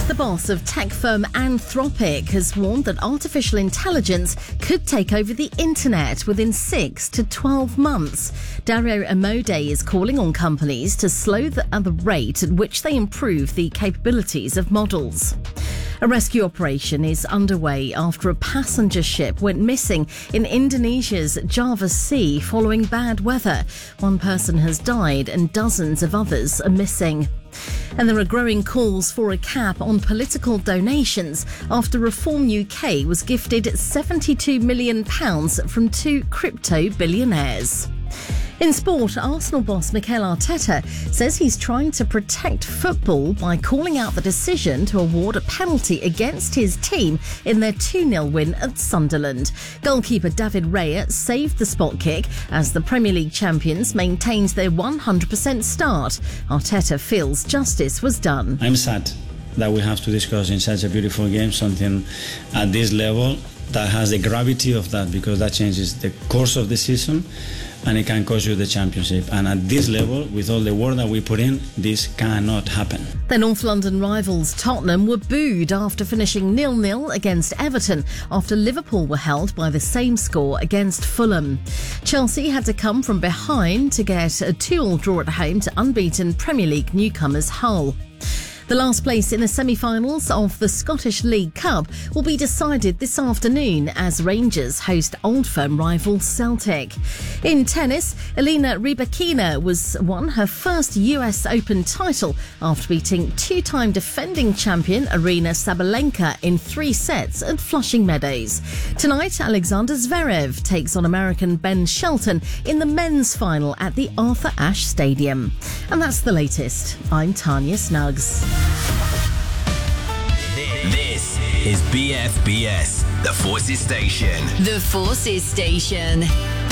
The boss of tech firm Anthropic has warned that artificial intelligence could take over the internet within 6 to 12 months. Dario Amodei is calling on companies to slow the rate at which they improve the capabilities of models. A rescue operation is underway after a passenger ship went missing in Indonesia's Java Sea following bad weather. One person has died and dozens of others are missing. And there are growing calls for a cap on political donations after Reform UK was gifted £72 million from two crypto billionaires. In sport, Arsenal boss Mikel Arteta says he's trying to protect football by calling out the decision to award a penalty against his team in their 2-0 win at Sunderland. Goalkeeper David Raya saved the spot kick as the Premier League champions maintained their 100% start. Arteta feels justice was done. I'm sad that we have to discuss in such a beautiful game something at this level that has the gravity of that, because that changes the course of the season and it can cost you the championship. And at this level, with all the work that we put in, this cannot happen. The North London rivals Tottenham were booed after finishing 0-0 against Everton after Liverpool were held by the same score against Fulham. Chelsea had to come from behind to get a 2-2 draw at home to unbeaten Premier League newcomers Hull. The last place in the semi-finals of the Scottish League Cup will be decided this afternoon as Rangers host Old Firm rival Celtic. In tennis, Elena Rybakina won her first US Open title after beating two-time defending champion Aryna Sabalenka in 3 sets at Flushing Meadows. Tonight, Alexander Zverev takes on American Ben Shelton in the men's final at the Arthur Ashe Stadium. And that's the latest. I'm Tanya Snuggs. This is BFBS, the Forces Station. The Forces Station.